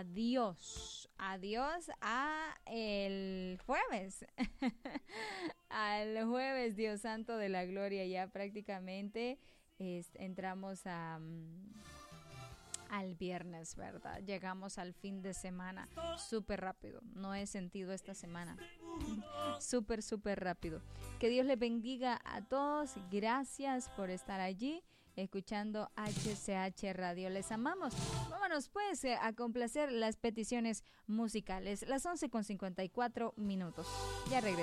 adiós. Adiós a el jueves. Al jueves, Dios santo de la gloria, ya prácticamente entramos al viernes, ¿verdad? Llegamos al fin de semana súper rápido. No he sentido esta semana. Súper, súper rápido. Que Dios les bendiga a todos. Gracias por estar allí escuchando HCH Radio. Les amamos. Vámonos pues a complacer las peticiones musicales. Las 11:54. Ya regresamos.